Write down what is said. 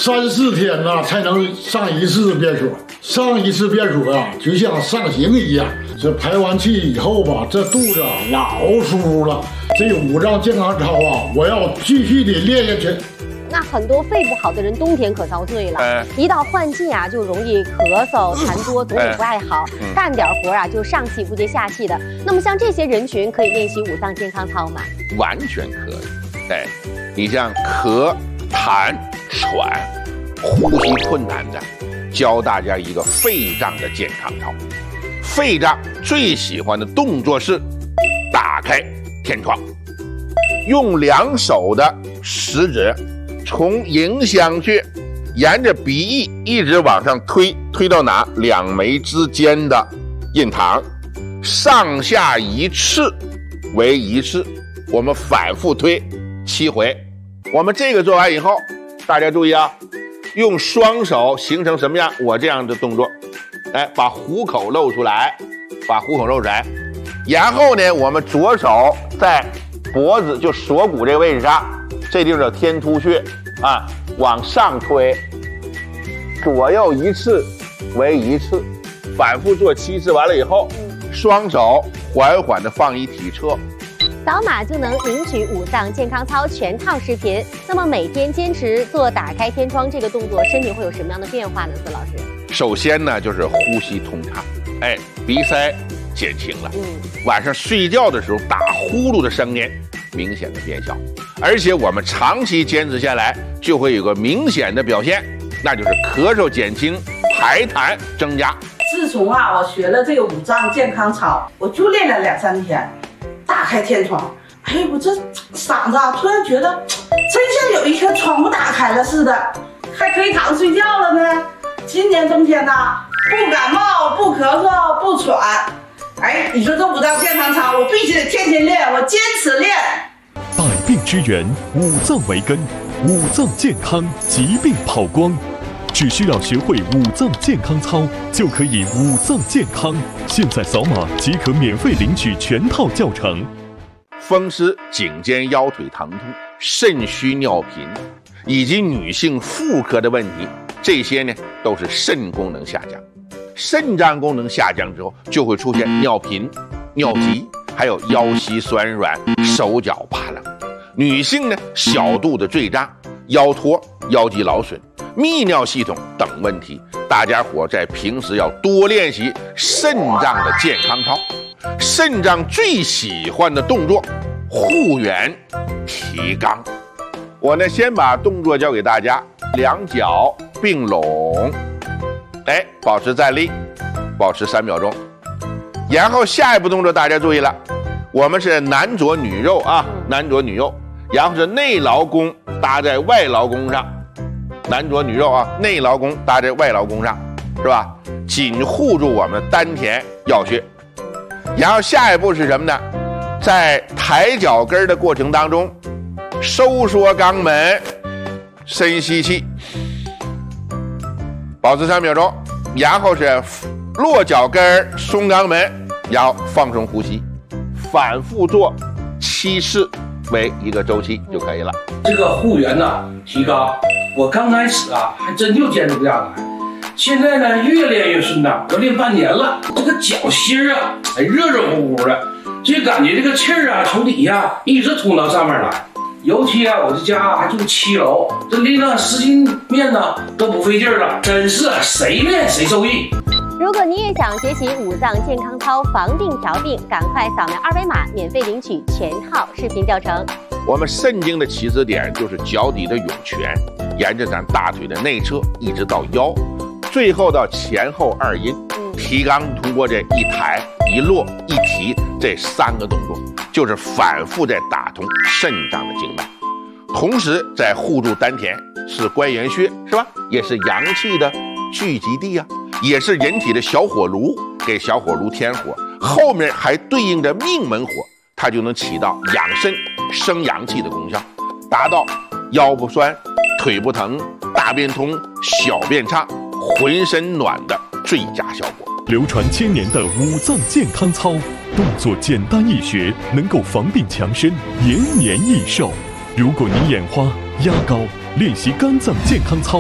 3、4天呐才能上一次便所，上一次便所啊，就像上刑一样。这排完气以后吧，这肚子老舒服了。这5脏健康操啊，我要继续的练下去。 那很多肺不好的人冬天可遭罪了，一到换季啊，就容易咳嗽、痰多，总体不爱好，干点活啊就上气不接下气的。那么像这些人群可以练习5脏健康操吗？ 完全可以。对，你像咳、痰、喘、呼吸困难的，教大家一个肺脏的健康操。肺脏最喜欢的动作是打开天窗，用2手的食指从迎香穴沿着鼻翼一直往上推，推到哪？2眉之间的印堂，上下一次为1次，我们反复推7回。我们这个做完以后，大家注意啊，用双手形成什么样？我这样的动作，把虎口露出来，把虎口露出来。然后呢，我们左手在脖子就锁骨这个位置上，这地方叫天突穴啊，往上推，左右1次为1次，反复做7次。完了以后，双手缓缓的放一体侧。 扫码就能领取5脏健康操全套视频。那么每天坚持做打开天窗这个动作，身体会有什么样的变化呢？司老师， 首先呢就是呼吸通畅，鼻塞减轻了，晚上睡觉的时候打呼噜的声音明显的变小，而且我们长期坚持下来，就会有个明显的表现，那就是咳嗽减轻，排痰增加。 自从我学了这个5脏健康操，我就练了2、3天。打开天窗，我这嗓子突然觉得真像有一颗窗户打开了似的，还可以躺睡觉了呢。今年冬天不感冒，不咳嗽，不喘。你说这5脏健康操，我必须得天天练，我坚持练。 百病之源，5脏为根，5脏健康，疾病跑光。只需要学会5脏健康操，就可以5脏健康。现在扫码即可免费领取全套教程。 风湿、颈肩腰腿疼痛、肾虚尿频，以及女性妇科的问题，这些呢都是肾功能下降。肾脏功能下降之后，就会出现尿频、尿急，还有腰膝酸软、手脚怕冷。女性呢，小肚子坠胀、腰托、腰肌劳损、泌尿系统等问题，大家伙在平时要多练习肾脏的健康操。肾脏最喜欢的动作，护圆提肛。我呢先把动作教给大家，2脚并拢，保持站立，保持3秒钟。然后下一步动作大家注意了，我们是男左女右啊，男左女右，然后是内劳宫搭在外劳宫上。男左女右啊，内劳宫搭在外劳宫上，是吧？紧护住我们丹田要穴。然后下一步是什么呢？在抬脚跟的过程当中，收缩肛门，深吸气，保持3秒钟。然后是落脚跟，松肛门，然后放松呼吸，反复做7次为一个周期就可以了。 这个护圆提肛，我刚开始还真就坚持不下来，现在呢越练越顺当，我练半年了，这个脚心热热乎乎的，就感觉这个气儿从底下一直通到上面来。尤其我这家还住7楼，这练那10斤面都不费劲了，真是谁练谁受益。 如果你也想学习5脏健康操防病调病，赶快扫描2维码，免费领取全套视频教程。 我们肾经的起始点就是脚底的涌泉，沿着咱大腿的内侧一直到腰，最后到前后2阴。提肛通过这一抬一落一提这3个动作，就是反复在打通肾脏的经脉，同时在护住丹田，是关元穴，是吧？也是阳气的聚集地啊，也是人体的小火炉，给小火炉添火，后面还对应着命门火，它就能起到养肾生阳气的功效，达到腰不酸、腿不疼、大便通、小便畅、浑身暖的最佳效果。 流传1000年的5脏健康操，动作简单易学，能够防病强身，延年益寿。如果你眼花、压高，练习肝脏健康操